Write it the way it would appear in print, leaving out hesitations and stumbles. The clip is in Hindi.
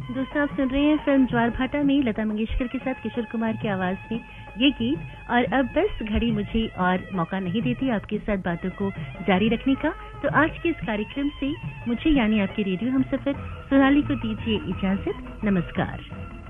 दोस्तों, आप सुन रहे हैं फिल्म ज्वार-भाटा में लता मंगेशकर के साथ किशोर कुमार की आवाज में ये गीत। और अब बस घड़ी मुझे और मौका नहीं देती आपके साथ बातों को जारी रखने का। तो आज के इस कार्यक्रम से मुझे यानी आपके रेडियो हमसफर सोनाली को दीजिए इजाजत। नमस्कार।